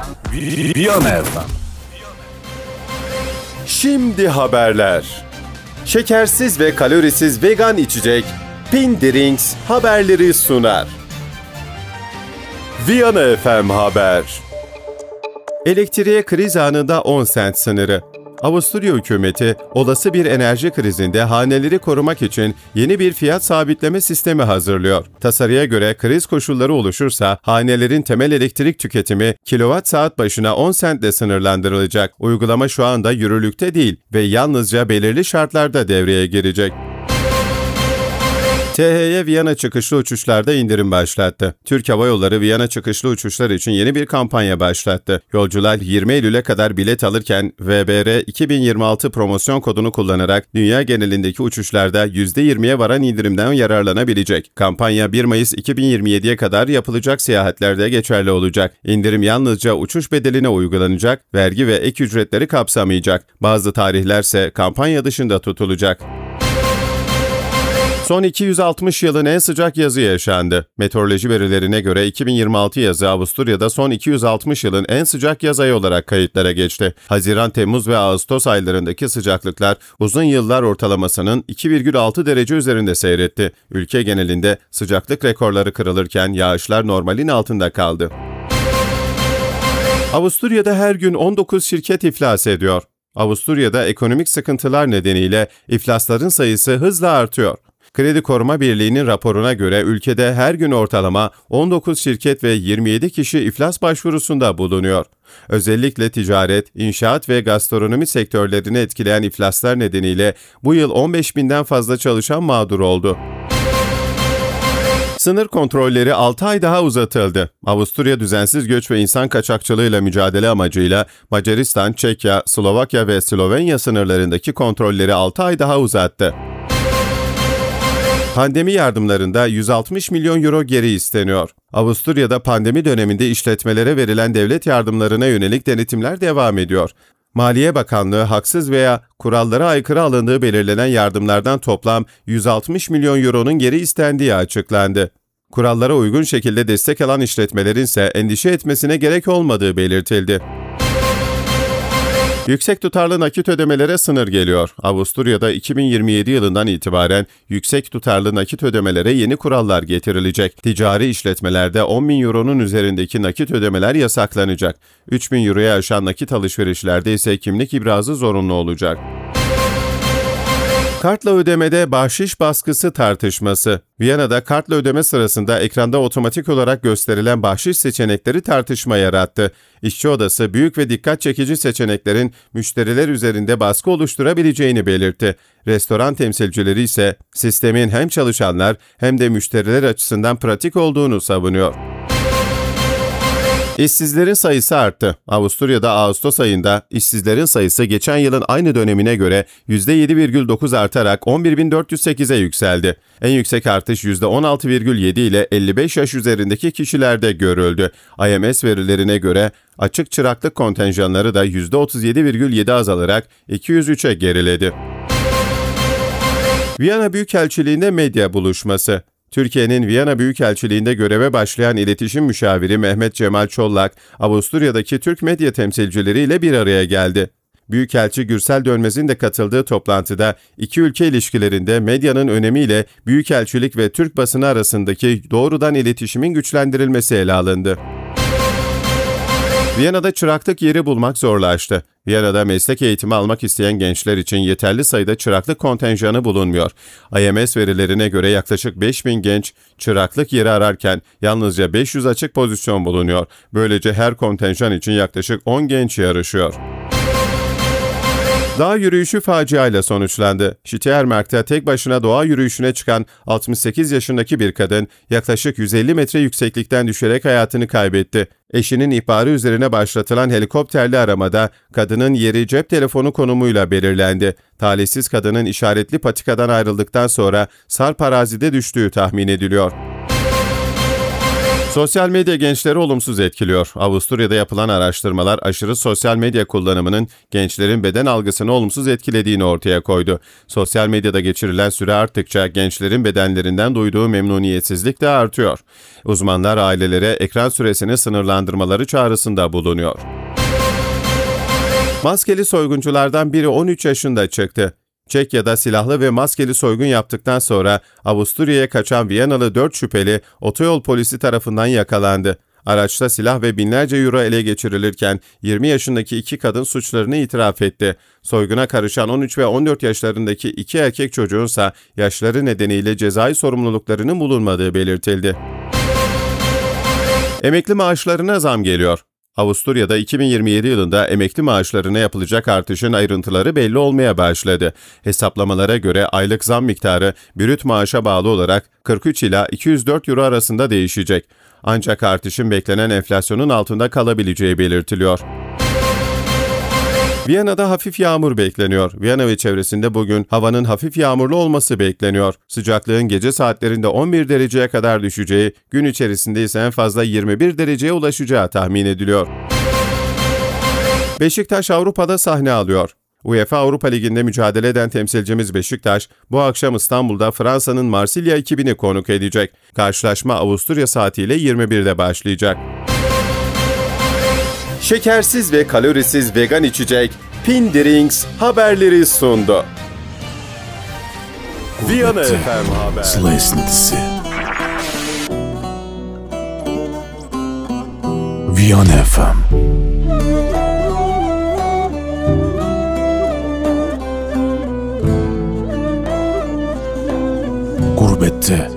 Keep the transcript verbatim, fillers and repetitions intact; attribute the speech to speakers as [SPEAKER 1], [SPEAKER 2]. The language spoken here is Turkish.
[SPEAKER 1] Viyana F M.
[SPEAKER 2] Şimdi haberler. Şekersiz ve kalorisiz vegan içecek Pindrinks haberleri sunar. Viyana F M Haber. Elektriğe kriz anında on sent sınırı. Avusturya hükümeti, olası bir enerji krizinde haneleri korumak için yeni bir fiyat sabitleme sistemi hazırlıyor. Tasarıya göre kriz koşulları oluşursa hanelerin temel elektrik tüketimi kilowatt saat başına on sentle sınırlandırılacak. Uygulama şu anda yürürlükte değil ve yalnızca belirli şartlarda devreye girecek. T H Y Viyana çıkışlı uçuşlarda indirim başlattı. Türk Hava Yolları Viyana çıkışlı uçuşlar için yeni bir kampanya başlattı. Yolcular yirmi Eylül'e kadar bilet alırken V B R iki bin yirmi altı promosyon kodunu kullanarak dünya genelindeki uçuşlarda yüzde yirmiye varan indirimden yararlanabilecek. Kampanya bir Mayıs iki bin yirmi yediye kadar yapılacak seyahatlerde geçerli olacak. İndirim yalnızca uçuş bedeline uygulanacak, vergi ve ek ücretleri kapsamayacak. Bazı tarihlerse kampanya dışında tutulacak. Son iki yüz altmış yılın en sıcak yazı yaşandı. Meteoroloji verilerine göre iki bin yirmi altı yazı Avusturya'da son iki yüz altmış yılın en sıcak yaz ayı olarak kayıtlara geçti. Haziran, Temmuz ve Ağustos aylarındaki sıcaklıklar uzun yıllar ortalamasının iki virgül altı derece üzerinde seyretti. Ülke genelinde sıcaklık rekorları kırılırken yağışlar normalin altında kaldı. Avusturya'da her gün on dokuz şirket iflas ediyor. Avusturya'da ekonomik sıkıntılar nedeniyle iflasların sayısı hızla artıyor. Kredi Koruma Birliği'nin raporuna göre ülkede her gün ortalama on dokuz şirket ve yirmi yedi kişi iflas başvurusunda bulunuyor. Özellikle ticaret, inşaat ve gastronomi sektörlerini etkileyen iflaslar nedeniyle bu yıl on beş binden fazla çalışan mağdur oldu. Sınır kontrolleri altı ay daha uzatıldı. Avusturya düzensiz göç ve insan kaçakçılığıyla mücadele amacıyla Macaristan, Çekya, Slovakya ve Slovenya sınırlarındaki kontrolleri altı ay daha uzattı. Pandemi yardımlarında yüz altmış milyon euro geri isteniyor. Avusturya'da pandemi döneminde işletmelere verilen devlet yardımlarına yönelik denetimler devam ediyor. Maliye Bakanlığı haksız veya kurallara aykırı alındığı belirlenen yardımlardan toplam yüz altmış milyon euronun geri istendiği açıklandı. Kurallara uygun şekilde destek alan işletmelerin ise endişe etmesine gerek olmadığı belirtildi. Yüksek tutarlı nakit ödemelere sınır geliyor. Avusturya'da iki bin yirmi yedi yılından itibaren yüksek tutarlı nakit ödemelere yeni kurallar getirilecek. Ticari işletmelerde on bin euronun üzerindeki nakit ödemeler yasaklanacak. üç bin euroya aşan nakit alışverişlerde ise kimlik ibrazı zorunlu olacak. Kartla ödemede bahşiş baskısı tartışması. Viyana'da kartla ödeme sırasında ekranda otomatik olarak gösterilen bahşiş seçenekleri tartışma yarattı. İşçi Odası büyük ve dikkat çekici seçeneklerin müşteriler üzerinde baskı oluşturabileceğini belirtti. Restoran temsilcileri ise sistemin hem çalışanlar hem de müşteriler açısından pratik olduğunu savunuyor. İşsizlerin sayısı arttı. Avusturya'da Ağustos ayında işsizlerin sayısı geçen yılın aynı dönemine göre yüzde yedi virgül dokuz artarak on bir bin dört yüz sekize yükseldi. En yüksek artış yüzde on altı virgül yedi ile elli beş yaş üzerindeki kişilerde görüldü. I M S verilerine göre açık çıraklık kontenjanları da yüzde otuz yedi virgül yedi azalarak iki yüz üçe geriledi. Viyana Büyükelçiliğinde medya buluşması. Türkiye'nin Viyana Büyükelçiliğinde göreve başlayan iletişim müşaviri Mehmet Cemal Çollak, Avusturya'daki Türk medya temsilcileriyle bir araya geldi. Büyükelçi Gürsel Dönmez'in de katıldığı toplantıda iki ülke ilişkilerinde medyanın önemiyle Büyükelçilik ve Türk basını arasındaki doğrudan iletişimin güçlendirilmesi ele alındı. Viyana'da çıraklık yeri bulmak zorlaştı. Viyana'da meslek eğitimi almak isteyen gençler için yeterli sayıda çıraklık kontenjanı bulunmuyor. I M S verilerine göre yaklaşık beş bin genç çıraklık yeri ararken yalnızca beş yüz açık pozisyon bulunuyor. Böylece her kontenjan için yaklaşık on genç yarışıyor. Dağ yürüyüşü faciayla sonuçlandı. Şitiyermerk'te tek başına doğa yürüyüşüne çıkan altmış sekiz yaşındaki bir kadın yaklaşık yüz elli metre yükseklikten düşerek hayatını kaybetti. Eşinin ihbarı üzerine başlatılan helikopterli aramada kadının yeri cep telefonu konumuyla belirlendi. Talihsiz kadının işaretli patikadan ayrıldıktan sonra sarp arazide düştüğü tahmin ediliyor. Sosyal medya gençleri olumsuz etkiliyor. Avusturya'da yapılan araştırmalar aşırı sosyal medya kullanımının gençlerin beden algısını olumsuz etkilediğini ortaya koydu. Sosyal medyada geçirilen süre arttıkça gençlerin bedenlerinden duyduğu memnuniyetsizlik de artıyor. Uzmanlar ailelere ekran süresini sınırlandırmaları çağrısında bulunuyor. Maskeli soygunculardan biri on üç yaşında çıktı. Çekya'da silahlı ve maskeli soygun yaptıktan sonra Avusturya'ya kaçan Viyanalı dört şüpheli otoyol polisi tarafından yakalandı. Araçta silah ve binlerce euro ele geçirilirken yirmi yaşındaki iki kadın suçlarını itiraf etti. Soyguna karışan on üç ve on dört yaşlarındaki iki erkek çocuğunsa yaşları nedeniyle cezai sorumluluklarının bulunmadığı belirtildi. Emekli maaşlarına zam geliyor. Avusturya'da iki bin yirmi yedi yılında emekli maaşlarına yapılacak artışın ayrıntıları belli olmaya başladı. Hesaplamalara göre aylık zam miktarı brüt maaşa bağlı olarak kırk üç ila iki yüz dört euro arasında değişecek. Ancak artışın beklenen enflasyonun altında kalabileceği belirtiliyor. Viyana'da hafif yağmur bekleniyor. Viyana ve çevresinde bugün havanın hafif yağmurlu olması bekleniyor. Sıcaklığın gece saatlerinde on bir dereceye kadar düşeceği, gün içerisinde ise en fazla yirmi bir dereceye ulaşacağı tahmin ediliyor. Beşiktaş Avrupa'da sahne alıyor. UEFA Avrupa Ligi'nde mücadele eden temsilcimiz Beşiktaş, bu akşam İstanbul'da Fransa'nın Marsilya ekibini konuk edecek. Karşılaşma Avusturya saatiyle yirmi birde başlayacak. Şekersiz ve kalorisiz vegan içecek Pindirings haberleri sundu. Viyana F M Haber. Sıla esintisi. Viyana F M. Gurbette